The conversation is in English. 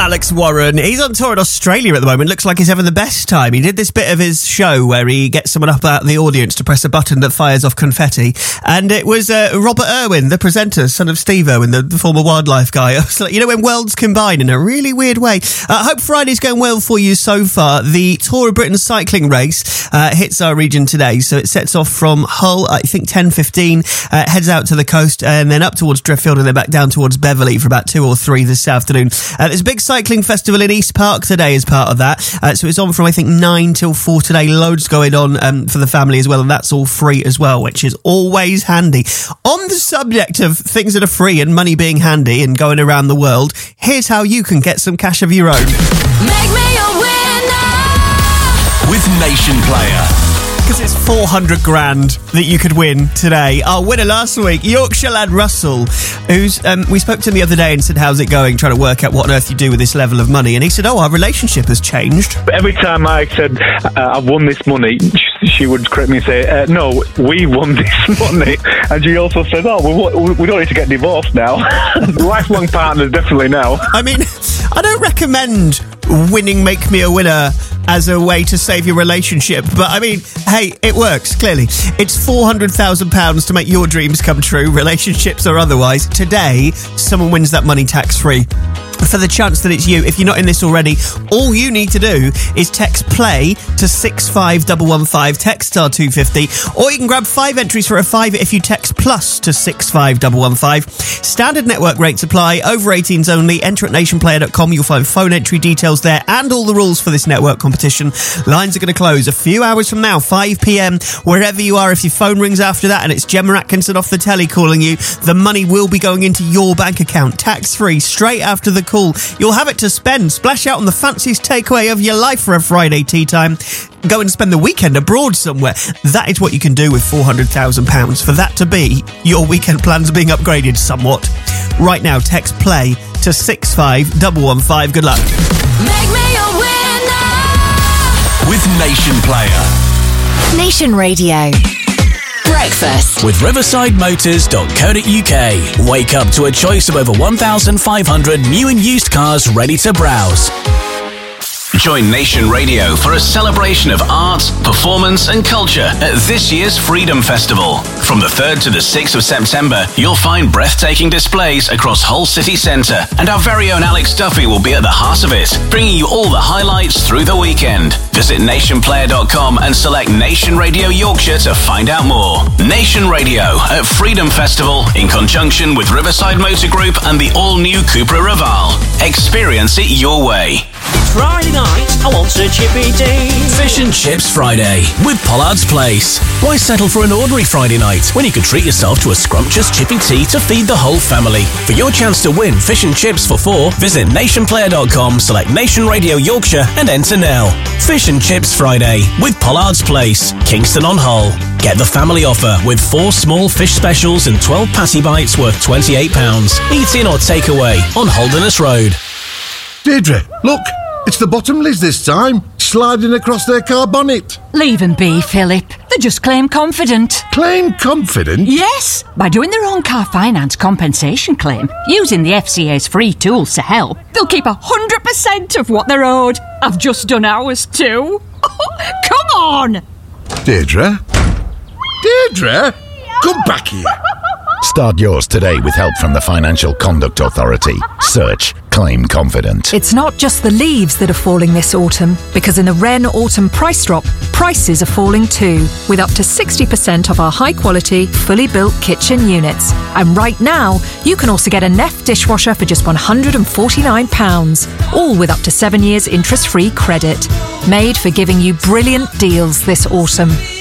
Alex Warren. He's on tour in Australia at the moment. Looks like he's having the best time. He did this bit of his show where he gets someone up out of the audience to press a button that fires off confetti. And it was Robert Irwin, the presenter, son of Steve Irwin, the former wildlife guy. I was like, when worlds combine in a really weird way. I hope Friday's going well for you so far. The Tour of Britain cycling race hits our region today. So it sets off from Hull, I think 10:15, heads out to the coast and then up towards Driffield and then back down towards Beverley for about 2 or 3 this afternoon. There's a big cycling festival in East Park today as part of that. So it's on from, I think, 9 till 4 today. Loads going on for the family as well, and that's all free as well, which is always handy. On the subject of things that are free and money being handy and going around the world, here's how you can get some cash of your own. Make me a winner with Nation Player. Because it's 400 grand that you could win today. Our winner last week, Yorkshire lad Russell, who's we spoke to him the other day and said, how's it going, trying to work out what on earth you do with this level of money. And he said, our relationship has changed. Every time I said, I've won this money, she would correct me and say, no, we won this money. And she also said, we don't need to get divorced now. Lifelong partners, definitely now. I mean, I don't recommend winning Make Me a Winner as a way to save your relationship, but I mean, hey, it works, clearly. It's £400,000 to make your dreams come true, relationships or otherwise. Today, someone wins that money tax-free. For the chance that it's you, if you're not in this already, all you need to do is text PLAY to 65115, text star 250, or you can grab 5 entries for a £5 if you text plus to 65115. Standard network rates apply, over 18s only. Enter at nationplayer.com. You'll find phone entry details there and all the rules for this network competition. Lines are going to close a few hours from now, 5 p.m. Wherever you are, if your phone rings after that and it's Gemma Atkinson off the telly calling you, the money will be going into your bank account, tax-free, straight after the call. You'll have it to spend. Splash out on the fanciest takeaway of your life for a Friday tea time. Go and spend the weekend abroad somewhere. That is what you can do with £400,000. For that to be, your weekend plans being upgraded somewhat. Right now, text PLAY to 65115. Good luck. Make me a winner with Nation Player. Nation Radio. Breakfast with riversidemotors.co.uk. Wake up to a choice of over 1,500 new and used cars ready to browse. Join Nation Radio for a celebration of art, performance and culture at this year's Freedom Festival. From the 3rd to the 6th of September, you'll find breathtaking displays across Hull City Centre, and our very own Alex Duffy will be at the heart of it, bringing you all the highlights through the weekend. Visit nationplayer.com and select Nation Radio Yorkshire to find out more. Nation Radio at Freedom Festival in conjunction with Riverside Motor Group and the all-new Cupra Raval. Experience it your way. Friday night, I want a chippy tea. Fish and Chips Friday with Pollard's Place. Why settle for an ordinary Friday night when you could treat yourself to a scrumptious chippy tea to feed the whole family? For your chance to win fish and chips for 4, visit nationplayer.com, select Nation Radio Yorkshire and enter now. Fish and Chips Friday with Pollard's Place, Kingston on Hull. Get the family offer with 4 small fish specials and 12 patty bites worth £28. Eat in or take away on Holderness Road. Deirdre, look, it's the Bottomleys this time, sliding across their car bonnet. Leave them be, Philip. They're just claim confident. Claim confident? Yes, by doing their own car finance compensation claim, using the FCA's free tools to help, they'll keep 100% of what they're owed. I've just done ours too. Come on! Deirdre? Deirdre? Come back here. Start yours today with help from the Financial Conduct Authority. Search Claim Confident. It's not just the leaves that are falling this autumn, because in the Wren Autumn Price Drop, prices are falling too, with up to 60% of our high-quality, fully built kitchen units. And right now, you can also get a Neff dishwasher for just £149, all with up to 7 years interest-free credit. Made for giving you brilliant deals this autumn.